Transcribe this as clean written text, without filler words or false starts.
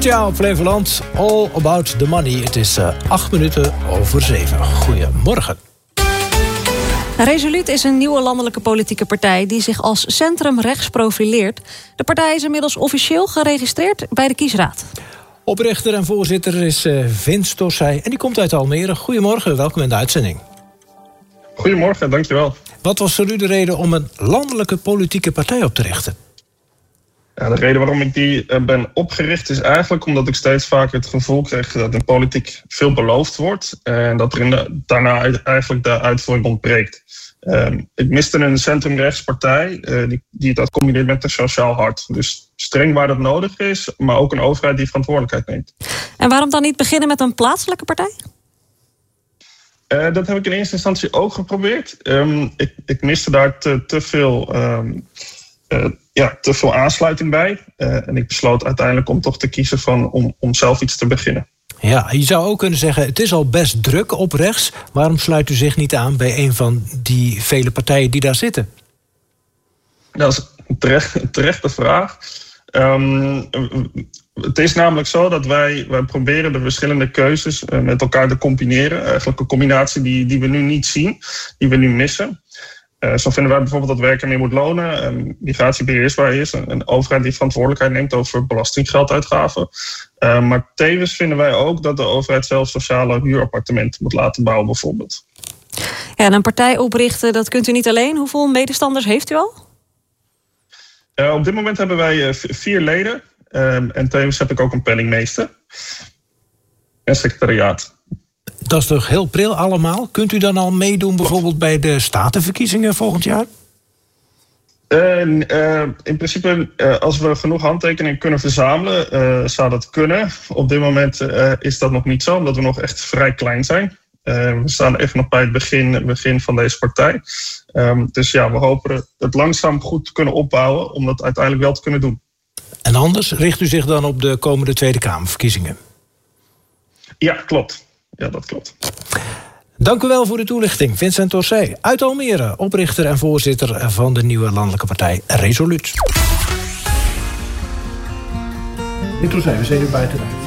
Katja op Flevoland, all about the money. Het is 7:08. Goedemorgen. Resoluut is een nieuwe landelijke politieke partij die zich als centrumrechts profileert. De partij is inmiddels officieel geregistreerd bij de kiesraad. Oprichter en voorzitter is Vince Torsij en die komt uit Almere. Goedemorgen, welkom in de uitzending. Goedemorgen, dankjewel. Wat was voor u de reden om een landelijke politieke partij op te richten? Ja, de reden waarom ik die ben opgericht is eigenlijk omdat ik steeds vaker het gevoel kreeg dat in politiek veel beloofd wordt en dat er daarna eigenlijk de uitvoering ontbreekt. Ik miste een centrumrechtspartij die dat combineert met een sociaal hart. Dus streng waar dat nodig is, maar ook een overheid die verantwoordelijkheid neemt. En waarom dan niet beginnen met een plaatselijke partij? Dat heb ik in eerste instantie ook geprobeerd. Ik miste daar te veel aansluiting bij. En ik besloot uiteindelijk om toch te kiezen om zelf iets te beginnen. Ja, je zou ook kunnen zeggen, het is al best druk op rechts. Waarom sluit u zich niet aan bij een van die vele partijen die daar zitten? Dat is een terechte vraag. Het is namelijk zo dat wij proberen de verschillende keuzes met elkaar te combineren. Eigenlijk een combinatie die we nu niet zien, die we nu missen. Zo vinden wij bijvoorbeeld dat werken meer moet lonen, migratie beheersbaar is, een overheid die verantwoordelijkheid neemt over belastinggelduitgaven. Maar tevens vinden wij ook dat de overheid zelf sociale huurappartementen moet laten bouwen bijvoorbeeld. Ja, en een partij oprichten, dat kunt u niet alleen. Hoeveel medestanders heeft u al? Op dit moment hebben wij 4 leden en tevens heb ik ook een penningmeester en secretariaat. Dat is toch heel pril allemaal? Kunt u dan al meedoen bijvoorbeeld bij de statenverkiezingen volgend jaar? In principe, als we genoeg handtekeningen kunnen verzamelen, zou dat kunnen. Op dit moment is dat nog niet zo, omdat we nog echt vrij klein zijn. We staan even nog bij het begin van deze partij. Dus ja, we hopen het langzaam goed te kunnen opbouwen om dat uiteindelijk wel te kunnen doen. En anders richt u zich dan op de komende Tweede Kamerverkiezingen? Ja, klopt. Ja, dat klopt. Dank u wel voor de toelichting. Vincent Torsij uit Almere, oprichter en voorzitter van de nieuwe landelijke partij Resoluut. Meneer Torsij, we zijn nu buiten.